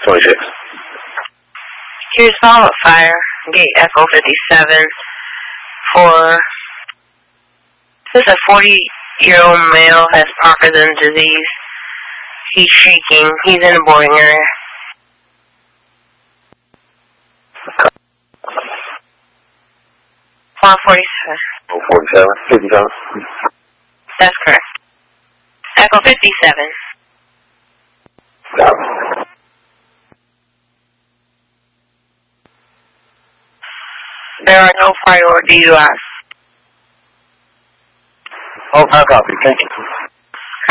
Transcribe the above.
26. Here's follow-up fire, gate Echo 57 for, this is a 40-year-old male, has Parkinson's disease. He's shaking. He's in a boarding area. File 47. 47? 57? That's correct. Echo 57. Yeah. There are no prior DUIs. Oh, I copy. Thank you.